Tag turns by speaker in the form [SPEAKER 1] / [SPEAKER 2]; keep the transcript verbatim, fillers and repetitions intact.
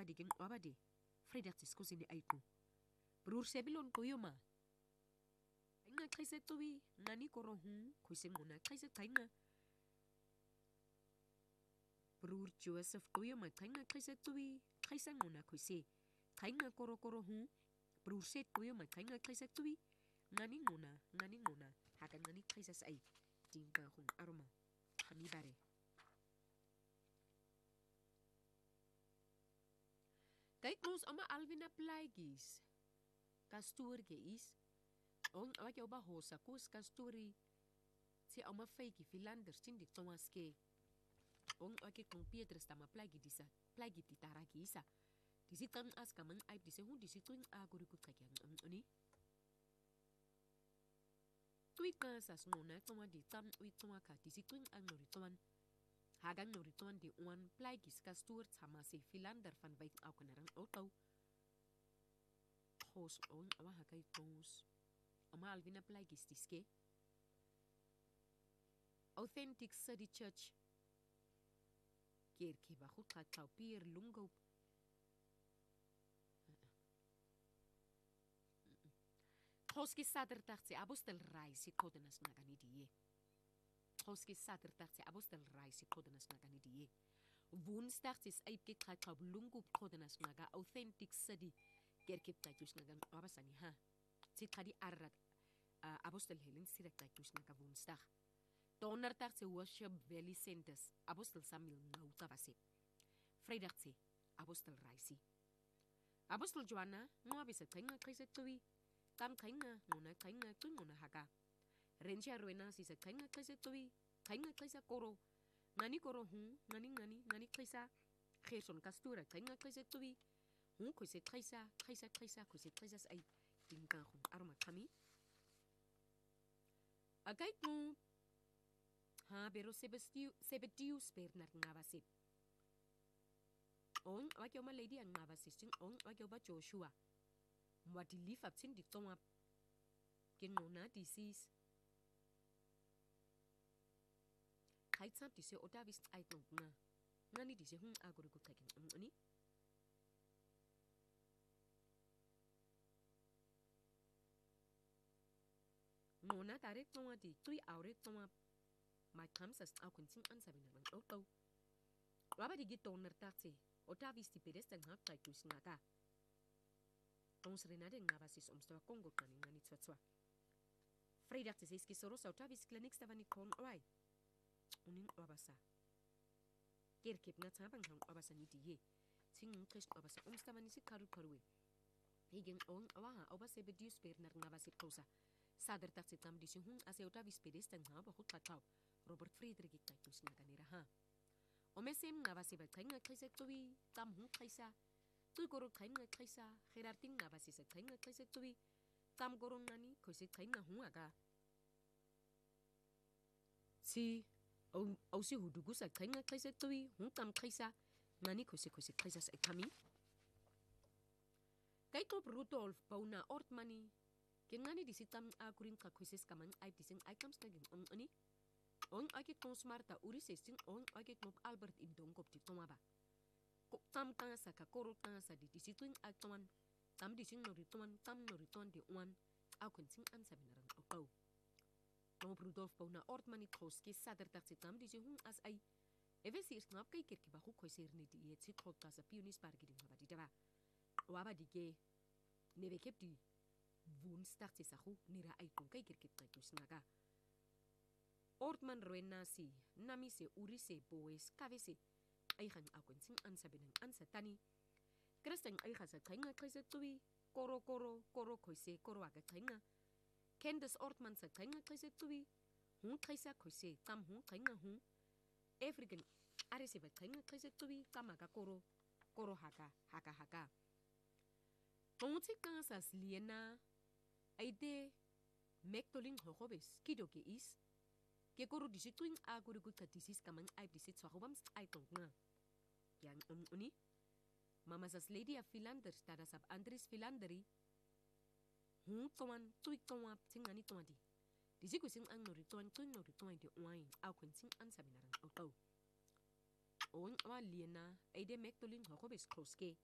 [SPEAKER 1] wabadi gen wabadi Fredaxis kusini aiku Brur sebilon koyoma Inga kaise tuwi ngani korohu kuise ngona kaise kainga Brur Joseph koyoma kainga kaise tuwi kaise ngona kuise kainga koro korohu Brur set koyoma kainga kaise tuwi ngani ngona ngani ngona haka ngani kaise sai dinga hung aroma kami bare Kijk ons ama Alvina plaatjies. Kastoortjies. On wat jou bahosa kus kastori. Si ama feiki filanders tin dik tomaske. On wat ek kon Petrus tama plaatjie disa. Plaatjie titaraki isa. Disi tam as kamang aip disi hun disi tuing aguri ku kaki ang oni. Tui kasas ngona toma di tam ui toma ka disi tuing ang nori toman. Hagang no rituan di uan plaatjies kastoor sama si filander van wijk ook naar een auto. Hoos on awa hakai tons. Ama alvina plaatjies diske. Authentic City Church. Kerkie ba goed gaat kau pier lungo. Hoski saterdag si abostel reis si kodenas nagani die. Hoski saterdag si abostel reis si kodenas nagani die. Woensdag is uitgek gaat kau lungo kodenas naga Authentic City. Kerkie taitjus naga abasani ha. Sit kadi arrat uh, abostel helen sirak taitjus naga woensdag. Donderdag se worship Valley Centers. Abostel Samuel nauta vase. Vrijdag se abostel reisi. Abostel Joanna ngoa bisa kainga kaise tuwi. Tam kainga ngona kainga tu ngona haga. Renja ruena si se kainga kaise tuwi. Kainga kaisa koro. Ngani koro hu, ngani ngani ngani kaisa. Gerson Kastura kainga kaise tuwi. Hu kaise kaisa, kaisa kaisa kaise kaisa ai tingka hu arma kami. Akai tu ha pero sebestiu sebestiu spernar ngabasip. On wakyo ma lady ang ngabasisting on wakyo ba Joshua. Mwati lifap sin dik tongap kinona disease. Kait sam dise otavis ait nong nga. Ngani dise hung aguri ko kakin ani. Nona tarik tonga di tui aure tonga my kamsas au kunting ansabi na lang auto. Waba di gito nertakse otavis di pedestan hap tai tus ngaka. Ons renade ngavasis omstawa Kongo kani ngani tsotswa. Vrijdag is iski soros otavis klinik stavani kon oi. Unin wabasa. Kerkip na tabang hang wabasa ni diye. Ting krish wabasa omstawa ni si karu karwe. Higen on awaha obase bedius per nar ngavasit kosa. Sader taksi tam disi hung ase otavis pedestan hap hut katau. Robert Friedrich taitus naganira ha. Omesem ngavasi ba kainga kaisa tuwi tam hu kaisa. Tui goro kainga kaisa Gerarding ngavasi sa kainga kaisa tuwi tam goro nani koise kainga hu aga. Si au au si hudugu sa kainga kaisa tuwi hu tam kaisa nani koise koise kaisa sa kami. Kaito Rudolf Pauna Ortmani kengani disitam akurin ka koise kamang ai dising ai kams nagin on ani. On akit tons Marta uri sesting on akit mop Albert Indongop di tomaba. Kok tam tanga sa kakoro tanga sa di disituing aktuan. Tam dising norituan tam norituan di uan. Au kunting ansabi narang okaw. Mop Rudolf Pauna Ortmani Koski saterdag si tam disi hung as ay. Eve si isknap kay kirki ba hu koiser ni di yet si kotka sa pionis parki di waba di daba. Waba di ge. Neve kep di. Woensdag si sa hu nira ay kong kay kirki taitus naga. Ortman Ruenasi, nami se uri se boes kavese. Aihan akunting ansabi ng ansatani. Kristeng aiha sa kainga kaisa tuwi. Koro koro koro koise koro aga kainga. Candace Ortman sa kainga kaisa tuwi. Hun kaisa koise tam hun kainga hun. African arese ba kainga kaisa tuwi tam aga koro. Koro haka haka haka. Ongutik kanga sa sliena. Aide mektoling hohobes kido ke is. Ke koro disi tuing aguri gut ka disis kamang aip disi tswakobams ay tong nga. Yang um uni. Mama sas lady of Philander tada sab Andres Philanderi. Hun toman tuik tongwap tingani tomadi. Disi kusing ang norituan tuing norituan di uwain. Au kunting ansabi narang auto. Oing awa liena aide mektolin hokobes kloske.